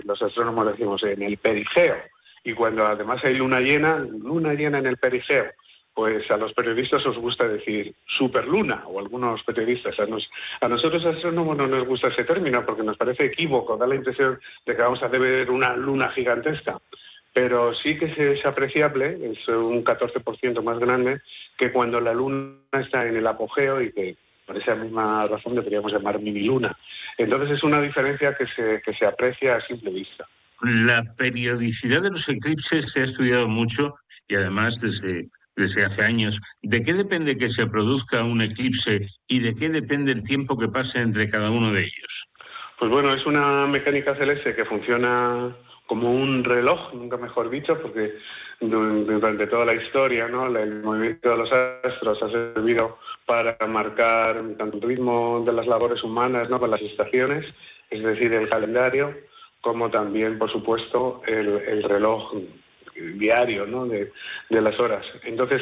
los astrónomos decimos en el perigeo, y cuando además hay luna llena en el perigeo, pues a los periodistas os gusta decir superluna, o algunos periodistas. A nosotros astrónomos no nos gusta ese término porque nos parece equívoco, da la impresión de que vamos a ver una luna gigantesca. Pero sí que es apreciable, es un 14% más grande que cuando la luna está en el apogeo y que por esa misma razón deberíamos llamar mini luna. Entonces es una diferencia que se aprecia a simple vista. La periodicidad de los eclipses se ha estudiado mucho y además desde hace años. ¿De qué depende que se produzca un eclipse y de qué depende el tiempo que pase entre cada uno de ellos? Pues bueno, es una mecánica celeste que funciona como un reloj, nunca mejor dicho, porque durante toda la historia, ¿no?, el movimiento de los astros ha servido para marcar tanto el ritmo de las labores humanas, ¿no?, con las estaciones, es decir, el calendario, como también, por supuesto, el reloj diario, ¿no?, de las horas. Entonces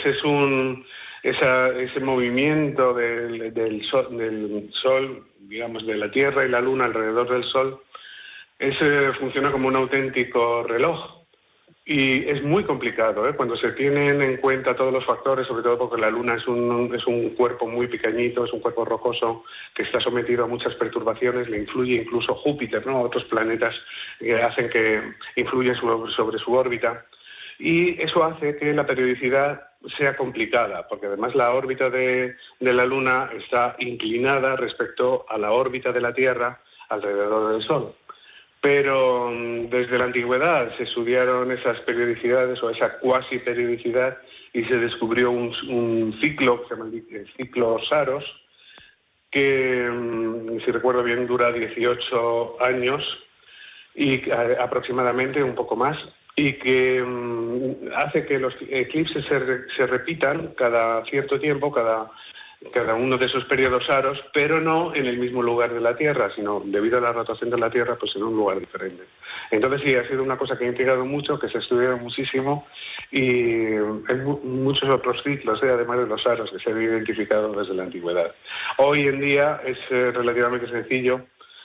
ese movimiento del sol, digamos, de la Tierra y la Luna alrededor del Sol, funciona como un auténtico reloj. Y es muy complicado, cuando se tienen en cuenta todos los factores, sobre todo porque la Luna es un cuerpo muy pequeñito, es un cuerpo rocoso que está sometido a muchas perturbaciones, le influye incluso Júpiter, ¿no?, otros planetas que hacen que influyen sobre su órbita. Y eso hace que la periodicidad sea complicada, porque además la órbita de la Luna está inclinada respecto a la órbita de la Tierra alrededor del Sol. Pero desde la antigüedad se estudiaron esas periodicidades o esa cuasi periodicidad y se descubrió un ciclo, que se llama el ciclo Saros, que, si recuerdo bien, dura 18 años y aproximadamente, un poco más, y que hace que los eclipses se repitan cada cierto tiempo, cada uno de esos periodos saros, pero no en el mismo lugar de la Tierra, sino debido a la rotación de la Tierra, pues en un lugar diferente. Entonces sí, ha sido una cosa que ha intrigado mucho, que se ha estudiado muchísimo, y hay muchos otros ciclos, además de los saros, que se han identificado desde la antigüedad. Hoy en día es relativamente sencillo,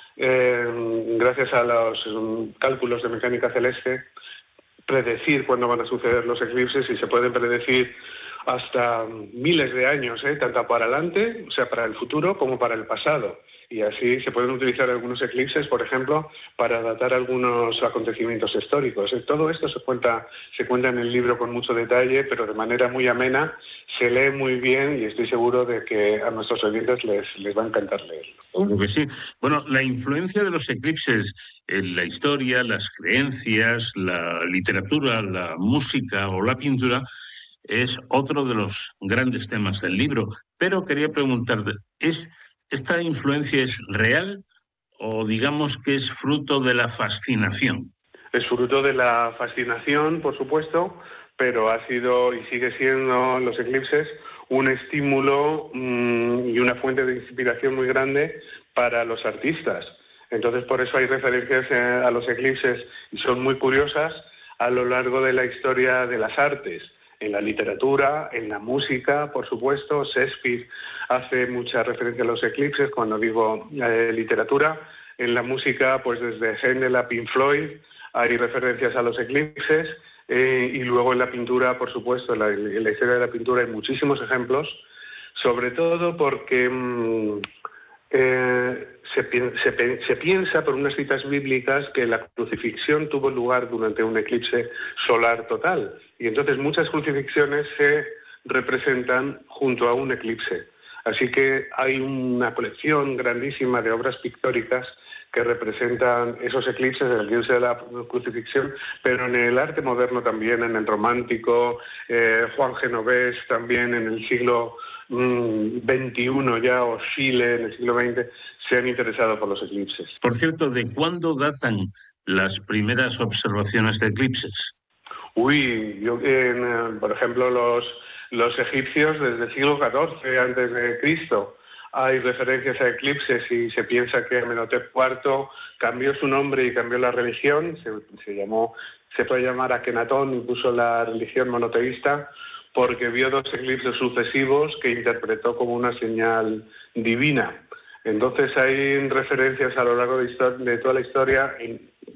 gracias a los cálculos de mecánica celeste, predecir cuándo van a suceder los eclipses, y se pueden predecir hasta miles de años, tanto para adelante, o sea, para el futuro, como para el pasado. Y así se pueden utilizar algunos eclipses, por ejemplo, para datar algunos acontecimientos históricos. Todo esto se cuenta en el libro con mucho detalle, pero de manera muy amena, se lee muy bien y estoy seguro de que a nuestros oyentes les va a encantar leerlo. Seguro que sí. Bueno, la influencia de los eclipses en la historia, las creencias, la literatura, la música o la pintura es otro de los grandes temas del libro. Pero quería preguntarte, ¿esta influencia es real o digamos que es fruto de la fascinación? Es fruto de la fascinación, por supuesto, pero ha sido y sigue siendo los eclipses un estímulo y una fuente de inspiración muy grande para los artistas. Entonces, por eso hay referencias a los eclipses, y son muy curiosas, a lo largo de la historia de las artes. En la literatura, en la música, por supuesto. Shakespeare hace mucha referencia a los eclipses cuando digo literatura. En la música, pues desde Händel a Pink Floyd, hay referencias a los eclipses. Y luego en la pintura, por supuesto, en la historia de la pintura hay muchísimos ejemplos, sobre todo porque se piensa por unas citas bíblicas que la crucifixión tuvo lugar durante un eclipse solar total, y entonces muchas crucifixiones se representan junto a un eclipse. Así que hay una colección grandísima de obras pictóricas que representan esos eclipses, el eclipse de la crucifixión, pero en el arte moderno también, en el romántico, Juan Genovés también en el siglo XXI ya, o Chile en el siglo XX, se han interesado por los eclipses. Por cierto, ¿de cuándo datan las primeras observaciones de eclipses? Por ejemplo, los egipcios desde el siglo XIV antes de Cristo. Hay referencias a eclipses y se piensa que Amenhotep IV cambió su nombre y cambió la religión, se puede llamar Akenatón, y puso la religión monoteísta porque vio 2 eclipses sucesivos que interpretó como una señal divina. Entonces hay referencias a lo largo de toda la historia